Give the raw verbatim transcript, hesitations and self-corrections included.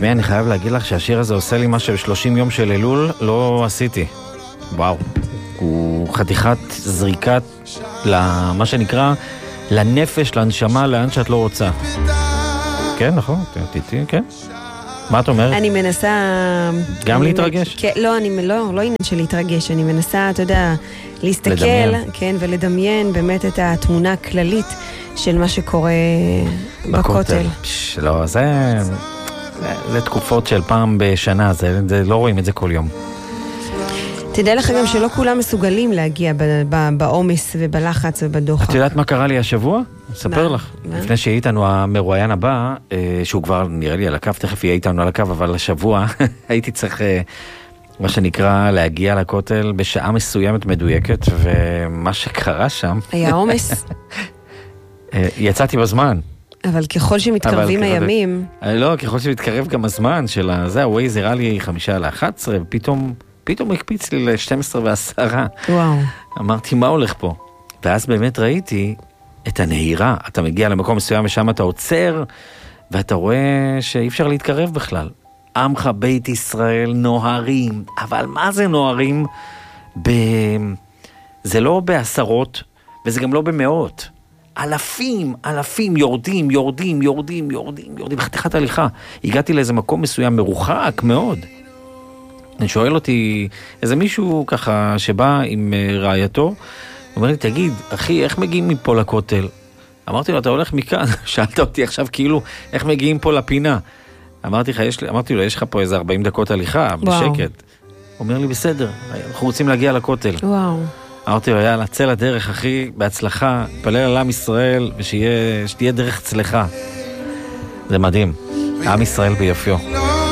תשמעי, אני חייב להגיד לך שהשיר הזה עושה לי מה שבשלושים יום של אלול לא עשיתי. וואו. הוא חתיכת זריקת למה שנקרא, לנפש, לנשמה, לאן שאת לא רוצה. כן, נכון, תהייתי, כן. מה את אומרת? אני מנסה... גם להתרגש? כן, לא, אני לא, לא עניין של להתרגש, אני מנסה, אתה יודע, להסתכל, לדמיין. כן, ולדמיין באמת את התמונה הכללית של מה שקורה בכותל. פש, לא, זה, זה תקופות של פעם בשנה, זה, זה, לא רואים את זה כל יום. תדע לך גם שלא כולם מסוגלים להגיע בעומס ובלחץ ובדוחק. את יודעת מה קרה לי השבוע? אספר לך. לפני שיהיה איתנו המרואיין הבא, שהוא כבר נראה לי על הקו, תכף יהיה איתנו על הקו, אבל השבוע הייתי צריך, מה שנקרא, להגיע לכותל בשעה מסוימת מדויקת, ומה שקרה שם... היה עומס? יצאתי בזמן. אבל ככל שמתקרבים הימים... לא, ככל שמתקרב גם הזמן של זה, הווייז הראה לי חמישה לאחת עשרה, ופתאום... פתאום הקפיץ לי ל-שתים עשרה ועשרה. וואו. אמרתי, מה הולך פה? ואז באמת ראיתי את הנהירה. אתה מגיע למקום מסוים ושם אתה עוצר, ואתה רואה שאי אפשר להתקרב בכלל. עמך בית ישראל נוהרים. אבל מה זה נוהרים? ב... זה לא בעשרות, וזה גם לא במאות. אלפים, אלפים, יורדים, יורדים, יורדים, יורדים, יורדים. חתיכת הליכה. הגעתי לאיזה מקום מסוים מרוחק מאוד. אני שואל אותי, איזה מישהו ככה שבא עם רעייתו, הוא אומר לי, תגיד, אחי, איך מגיעים מפה לכותל? אמרתי לו, אתה הולך מכאן? שאלת אותי עכשיו כאילו, איך מגיעים פה לפינה? אמרתי, לך, יש לי, אמרתי לו, יש לך פה איזה ארבעים דקות הליכה, בשקט. הוא אומר לי, בסדר, אנחנו רוצים להגיע לכותל. וואו. אמרתי לו, יאללה, צא לדרך, אחי, בהצלחה, פלל על עם ישראל, ושתהיה דרך צלחה. זה מדהים, עם ישראל ביופיו.